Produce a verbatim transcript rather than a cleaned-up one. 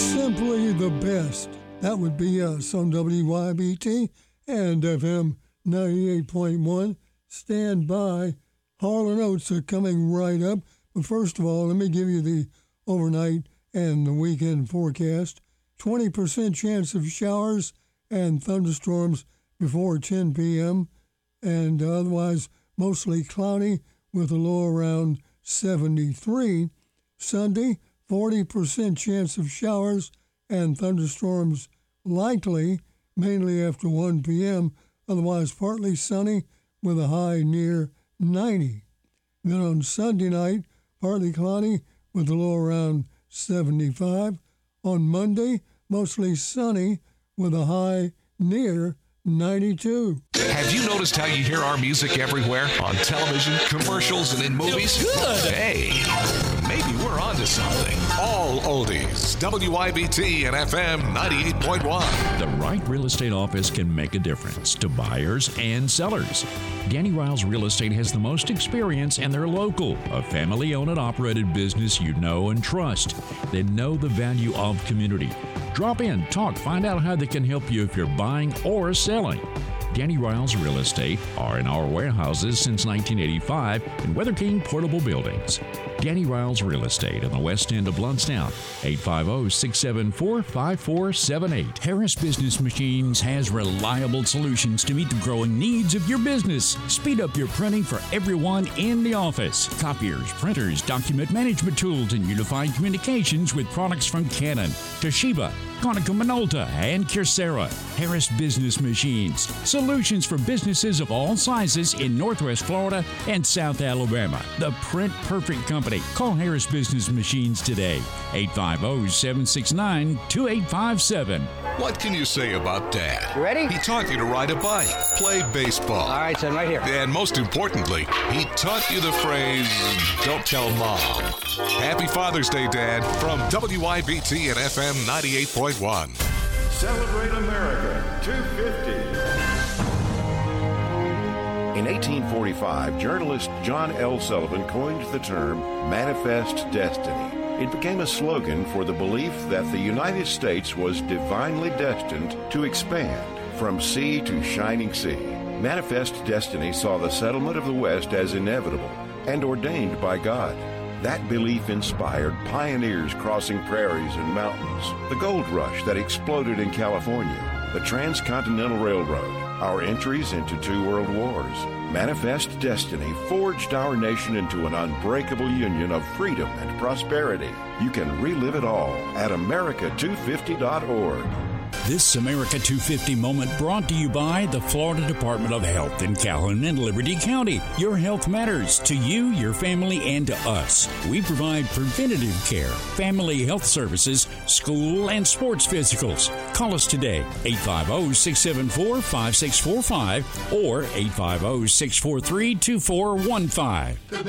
Simply the best. That would be us on W Y B T and F M ninety-eight point one. Stand by. Harlan Oates are coming right up. But first of all, let me give you the overnight and the weekend forecast. twenty percent chance of showers and thunderstorms before ten p.m. and otherwise mostly cloudy with a low around seventy-three. Sunday, forty percent chance of showers and thunderstorms likely, mainly after one p.m., otherwise partly sunny with a high near ninety. Then on Sunday night, partly cloudy with a low around seventy-five. On Monday, mostly sunny with a high near ninety-two. Have you noticed how you hear our music everywhere? On television, commercials, and in movies? Good. Hey, maybe we're onto something. All oldies. W I B T and F M ninety-eight point one. The right real estate office can make a difference to buyers and sellers. Danny Riles Real Estate has the most experience, and they're local, a family-owned and operated business you know and trust. They know the value of community. Drop in, talk, find out how they can help you if you're buying or selling. Danny Riles Real Estate are in our warehouses since nineteen eighty-five in Weather King Portable Buildings. Danny Riles Real Estate in the west end of Blountstown, eight five zero, six seven four, five four seven eight. Harris Business Machines has reliable solutions to meet the growing needs of your business. Speed up your printing for everyone in the office. Copiers, printers, document management tools, and unified communications with products from Canon, Toshiba, Konica Minolta, and Kyocera. Harris Business Machines. Solutions for businesses of all sizes in Northwest Florida and South Alabama. The Print Perfect Company. Call Harris Business Machines today. eight five zero, seven six nine, two eight five seven. What can you say about Dad? You ready? He taught you to ride a bike, play baseball. All right, son, right here. And most importantly, he taught you the phrase, don't tell Mom. Happy Father's Day, Dad, from W I B T and F M ninety-eight point one. Celebrate America two fifty. In eighteen forty-five, journalist John L. Sullivan coined the term Manifest Destiny. It became a slogan for the belief that the United States was divinely destined to expand from sea to shining sea. Manifest Destiny saw the settlement of the West as inevitable and ordained by God. That belief inspired pioneers crossing prairies and mountains, the gold rush that exploded in California, the Transcontinental Railroad, our entries into two world wars. Manifest Destiny forged our nation into an unbreakable union of freedom and prosperity. You can relive it all at America two fifty dot org. This America two fifty moment brought to you by the Florida Department of Health in Calhoun and Liberty County. Your health matters to you, your family, and to us. We provide preventative care, family health services, school and sports physicals. Call us today, eight five zero, six seven four, five six four five or eight five zero, six four three, two four one five. The